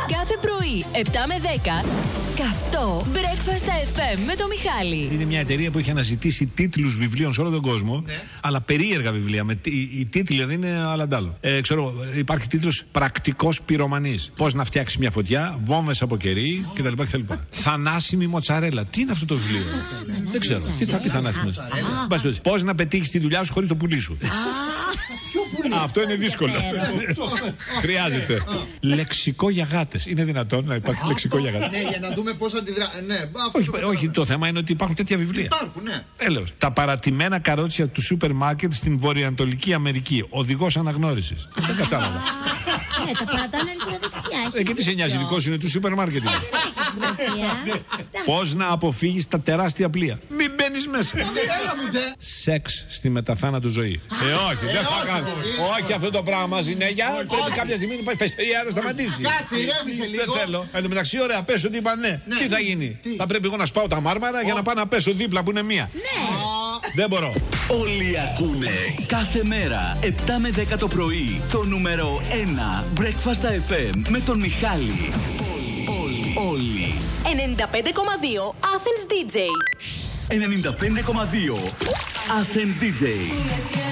Κάθε πρωί, 7 με 10, καυτό Breakfast FM με το Μιχάλη. Είναι μια εταιρεία που έχει αναζητήσει τίτλους βιβλίων σε όλο τον κόσμο, αλλά περίεργα βιβλία. Οι τίτλοι δεν είναι αλλαντάλλο. Ξέρω, υπάρχει τίτλος Πρακτικός πυρομανής. Πώς να φτιάξει μια φωτιά, βόμβες από κερί κτλ. Θανάσιμη μοτσαρέλα. Τι είναι αυτό το βιβλίο? Δεν ξέρω. Τι θα πει θανάσιμη μοτσαρέλα? Πώς να πετύχεις τη δουλειά σου χωρίς το πουλί σου. Αυτό είναι δύσκολο. Χρειάζεται. Λεξικό για γάτες. Είναι δυνατόν να υπάρχει λεξικό για γάτες? Ναι, για να δούμε πώς αντιδρά. Όχι, το θέμα είναι ότι υπάρχουν τέτοια βιβλία. Υπάρχουν, ναι. Έλεος. Τα παρατημένα καρότσια του σούπερ μάρκετ στην βορειοανατολική Αμερική. Οδηγός αναγνώρισης. Δεν κατάλαβα. Ναι, τα παρατάνε αριστερά-δεξιά. Και τι σε νοιάζει, δικός είναι του σούπερ μάρκετ. Πώς να αποφύγεις τα τεράστια πλοία? Μην μπαίνεις μέσα. Σεξ στη μεταθάνατο ζωή. Όχι, δεν θα κάνω. Όχι, αυτό το πράγμα συνέχεια. Πρέπει κάποια στιγμή να πες η αέρα σταματήσει. Κάτσε, ηρέμησε λίγο. Δεν θέλω. Εν τω μεταξύ, ωραία, πες ότι είπα ναι. Τι θα γίνει? Θα πρέπει εγώ να σπάω τα μάρμαρα για να πάω να πέσω δίπλα που είναι μία. Δεν μπορώ. Όλοι ακούνε κάθε μέρα 7 με 10 το πρωί το νούμερο 1 Breakfast FM με τον Μιχάλη. Όλοι. 95,2 Athens DJ. 95,2 Athens DJ.